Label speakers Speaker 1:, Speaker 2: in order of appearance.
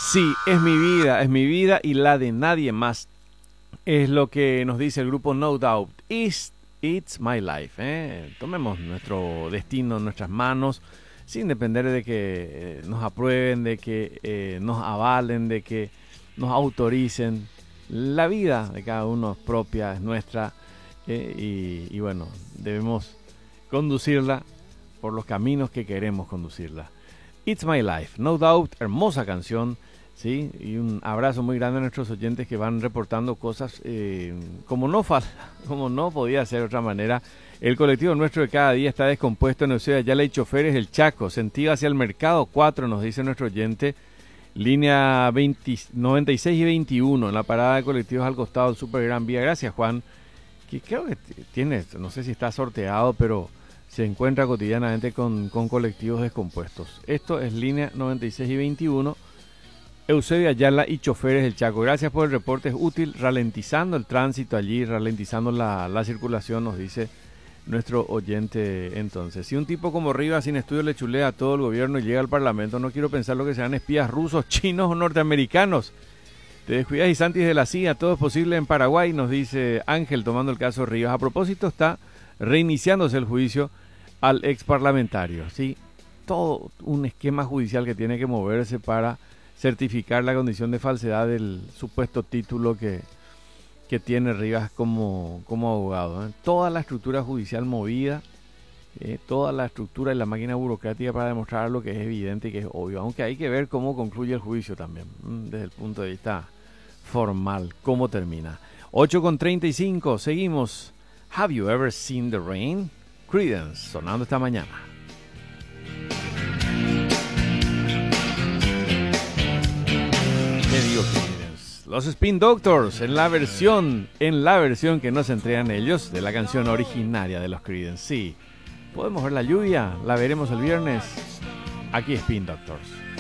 Speaker 1: Sí, es mi vida y la de nadie más. Es lo que nos dice el grupo No Doubt. It's my life. Tomemos nuestro destino en nuestras manos, sin depender de que nos aprueben, de que nos avalen, de que nos autoricen. La vida de cada uno es propia, es nuestra, y bueno, debemos conducirla por los caminos que queremos conducirla. It's My Life, No Doubt, hermosa canción, ¿sí? Y un abrazo muy grande a nuestros oyentes que van reportando cosas como no podía ser de otra manera. El colectivo nuestro de cada día está descompuesto en Eusebio Ayala y Choferes del Chaco, sentido hacia el mercado 4, nos dice nuestro oyente. Línea 96 y 21, en la parada de colectivos al costado del Super Gran Vía. Gracias, Juan. Que creo que tiene, no sé si está sorteado, pero se encuentra cotidianamente con colectivos descompuestos. Esto es línea 96 y 21, Eusebio Ayala y Choferes del Chaco. Gracias por el reporte, es útil, ralentizando el tránsito allí, ralentizando la circulación, nos dice nuestro oyente. Entonces, si un tipo como Rivas sin estudio le chulea a todo el gobierno y llega al parlamento, no quiero pensar lo que sean espías rusos, chinos o norteamericanos. Te descuidas y Santis de la CIA, todo es posible en Paraguay, nos dice Ángel, tomando el caso de Rivas. A propósito, está reiniciándose el juicio al ex parlamentario, ¿sí? Todo un esquema judicial que tiene que moverse para certificar la condición de falsedad del supuesto título que tiene Rivas como abogado. Toda la estructura judicial movida, toda la estructura y la máquina burocrática para demostrar lo que es evidente y que es obvio, aunque hay que ver cómo concluye el juicio también, desde el punto de vista formal, cómo termina. 8:35, seguimos. Have you ever seen the rain? Creedence, sonando esta mañana. ¿Qué digo, Creedence? Los Spin Doctors en la versión que nos entregan ellos de la canción originaria de los Creedence. Sí, podemos ver la lluvia, la veremos el viernes. Aquí Spin Doctors.